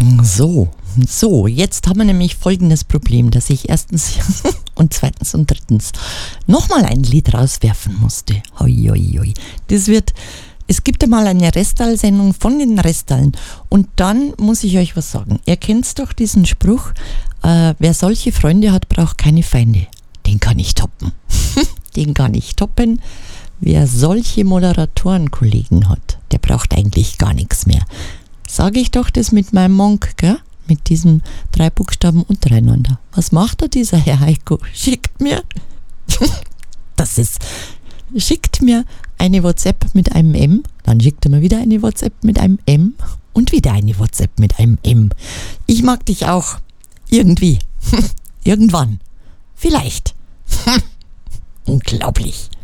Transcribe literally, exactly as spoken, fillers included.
So, so, jetzt haben wir nämlich folgendes Problem, dass ich erstens und zweitens und drittens nochmal ein Lied rauswerfen musste. Hoi, hoi, hoi. Das wird, es gibt einmal eine Restall-Sendung von den Restallen und dann muss ich euch was sagen. Ihr kennt doch diesen Spruch, äh, wer solche Freunde hat, braucht keine Feinde. Den kann ich toppen. Den kann ich toppen. Wer solche Moderatorenkollegen hat, der braucht eigentlich gar nichts mehr. Sage ich doch das mit meinem Monk, gell? Mit diesen drei Buchstaben untereinander. Was macht da dieser Herr Heiko? Schickt mir, das ist, schickt mir eine WhatsApp mit einem M, dann schickt er mir wieder eine WhatsApp mit einem M und wieder eine WhatsApp mit einem M. Ich mag dich auch. Irgendwie. Irgendwann. Vielleicht. Unglaublich.